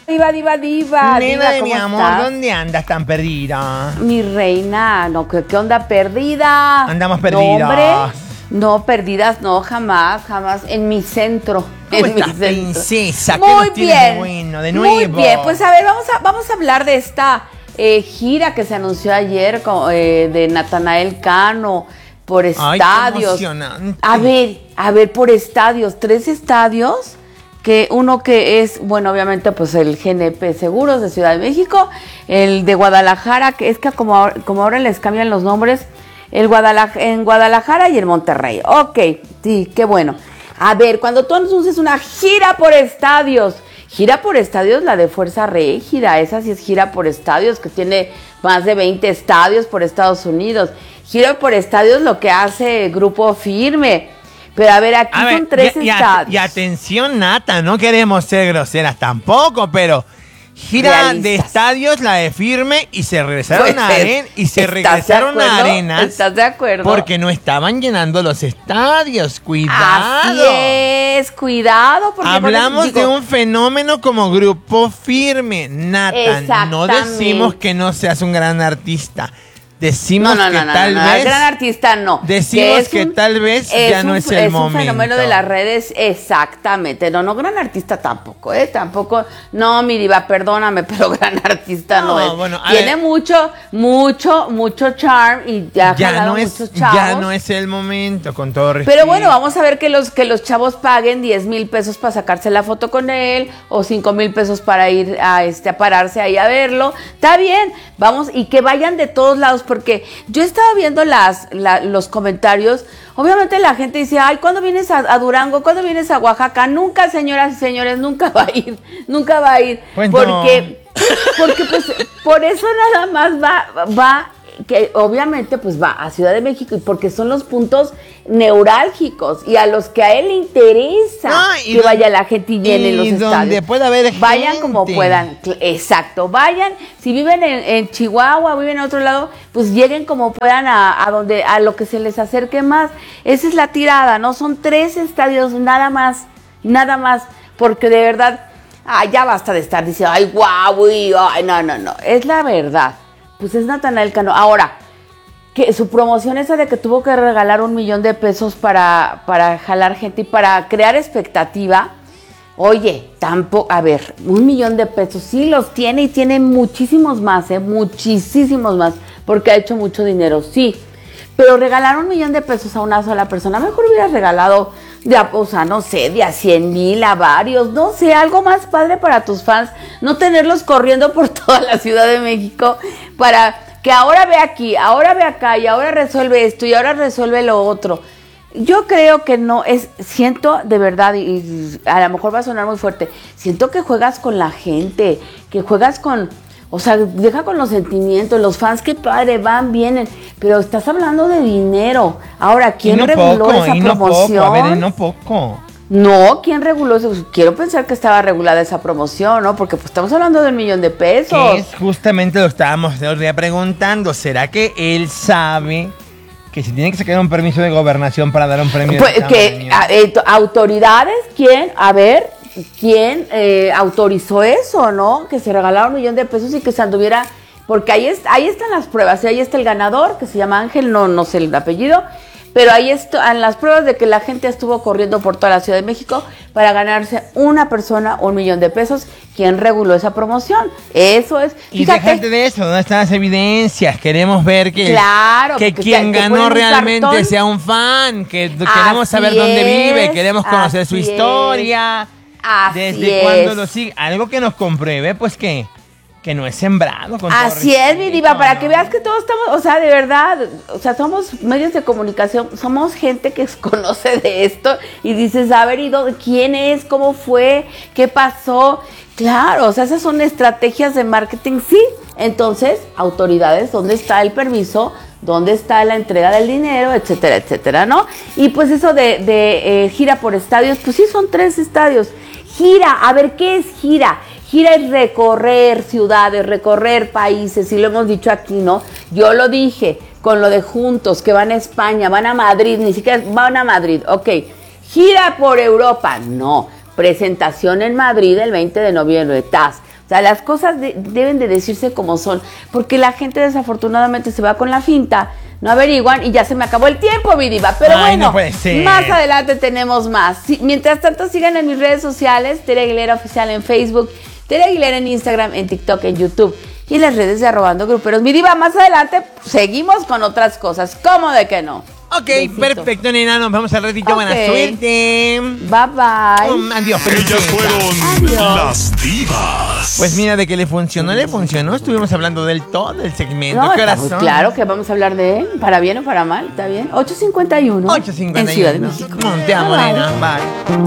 Diva, Nena de mi ¿cómo amor, estás? ¿dónde andas tan perdida? Mi reina, no, ¿qué onda perdida? Andamos perdidas. No, hombre, no, perdidas, no, jamás, en mi centro. ¿Cómo en mi estás, centro. princesa? ¿Qué Muy nos tienes bien, de bueno, de nuevo? muy bien, pues a ver, vamos a hablar de esta gira que se anunció ayer de Natanael Cano por Ay, estadios. qué emocionante. A ver, por estadios, 3 estadios. Que uno que es, bueno, obviamente, pues el GNP Seguros de Ciudad de México, el de Guadalajara, que es que como ahora les cambian los nombres, en Guadalajara y en Monterrey. Ok, sí, qué bueno. A ver, cuando tú anuncias una gira por estadios, la de Fuerza Régida, esa sí es gira por estadios, que tiene más de 20 estadios por Estados Unidos. Gira por estadios lo que hace Grupo Firme. Pero a ver, aquí son 3 estadios. Y atención, Nata, no queremos ser groseras tampoco, pero gira Realistas. de estadios la de Firme y se regresaron Pues, a arenas. ¿Estás de acuerdo? Porque no estaban llenando los estadios. Cuidado. Así es, cuidado. Porque hablamos de un fenómeno como Grupo Firme, Nata. No decimos que no seas un gran artista. Decimos que tal vez. Gran artista no. Decimos que tal vez ya no es el momento. Es un fenómeno de las redes, exactamente. No, gran artista tampoco, Tampoco. No, mi diva, perdóname, pero gran artista no es. Bueno, tiene mucho charm y ya no muchos chavos. Ya no es el momento, con todo respeto. Pero bueno, vamos a ver que los chavos paguen 10,000 pesos para sacarse la foto con él o 5,000 pesos para ir a pararse ahí a verlo. Está bien, vamos, y que vayan de todos lados. Porque yo estaba viendo los comentarios, obviamente la gente dice, ay, ¿cuándo vienes a Durango? ¿Cuándo vienes a Oaxaca? Nunca, señoras y señores, nunca va a ir. Pues porque pues por eso nada más va, que obviamente pues va a Ciudad de México y porque son los puntos neurálgicos y a los que a él le interesa que vaya la gente y llene los estadios. Donde pueda haber gente. Vayan como puedan, exacto, vayan, si viven en Chihuahua, viven en otro lado, pues lleguen como puedan a lo que se les acerque más. Esa es la tirada, ¿no? Son 3 estadios nada más, porque de verdad, ya basta de estar diciendo, ay, guau, ay, no, es la verdad. Pues es Natanael Cano. Ahora, que su promoción esa de que tuvo que regalar 1,000,000 de pesos para jalar gente y para crear expectativa, oye, tampoco, a ver, 1,000,000 de pesos, sí los tiene y tiene muchísimos más, porque ha hecho mucho dinero, sí. Pero regalar 1,000,000 de pesos a una sola persona, mejor hubieras regalado de a 100,000, a varios, no sé, algo más padre para tus fans, no tenerlos corriendo por toda la Ciudad de México para que ahora ve aquí, ahora ve acá, y ahora resuelve esto, y ahora resuelve lo otro. Yo creo que siento de verdad, y a lo mejor va a sonar muy fuerte, siento que juegas con la gente, que juegas con... O sea, deja con los sentimientos, los fans, qué padre, van, vienen, pero estás hablando de dinero. Ahora, ¿quién reguló esa promoción? A ver, no poco. No, ¿quién reguló eso? Quiero pensar que estaba regulada esa promoción, ¿no? Porque pues estamos hablando de 1,000,000 de pesos. Que es justamente lo que estábamos el otro día preguntando. ¿Será que él sabe que se tiene que sacar un permiso de gobernación para dar un premio? Pues que autoridades, ¿quién? A ver... ¿Quién autorizó eso, no? Que se regalara 1,000,000 de pesos y que se anduviera... Porque ahí están las pruebas, y ahí está el ganador, que se llama Ángel, no sé el apellido, pero ahí están las pruebas de que la gente estuvo corriendo por toda la Ciudad de México para ganarse una persona 1,000,000 de pesos. ¿Quién reguló esa promoción? Eso es... Y déjate de eso, ¿dónde están las evidencias? Queremos ver que quien ganó realmente sea un fan, que queremos saber dónde vive, queremos conocer su historia... ¿Desde cuándo lo sigue? Algo que nos compruebe, pues que no es sembrado. Así es, mi diva, para que veas que todos estamos, o sea, de verdad, o sea, somos medios de comunicación, somos gente que conoce de esto y dices, a ver, ¿quién es? ¿Cómo fue? ¿Qué pasó? Claro, o sea, esas son estrategias de marketing, sí. Entonces, autoridades, ¿dónde está el permiso? ¿Dónde está la entrega del dinero? Etcétera, etcétera, ¿no? Y pues eso de gira por estadios, pues sí, son 3 estadios. Gira, a ver, ¿qué es gira? Gira es recorrer ciudades, recorrer países, y lo hemos dicho aquí, ¿no? Yo lo dije con lo de Juntos, que van a España, van a Madrid, ni siquiera van a Madrid, ok. Gira por Europa, no. presentación en Madrid el 20 de noviembre, TAS. O sea, las cosas deben de decirse como son, porque la gente desafortunadamente se va con la finta, no averiguan y ya se me acabó el tiempo, mi diva. Pero bueno, no puede ser. Más adelante tenemos más. Sí, mientras tanto, sigan en mis redes sociales, Tere Aguilera Oficial en Facebook, Tere Aguilera en Instagram, en TikTok, en YouTube y en las redes de Arrobando Gruperos. Mi diva, más adelante seguimos con otras cosas. ¿Cómo de que no? Ok, besito. Perfecto, nena, nos vemos al ratito. Buena suerte. Bye, bye. Adiós. Ellas fueron las divas. Pues mira, de que le funcionó. Estuvimos hablando del todo el segmento. No, ¿Qué horas son? Claro que vamos a hablar de él, para bien o para mal, ¿está bien? 8:51. 8:51. En Ciudad de México. Te amo, nena. Bye.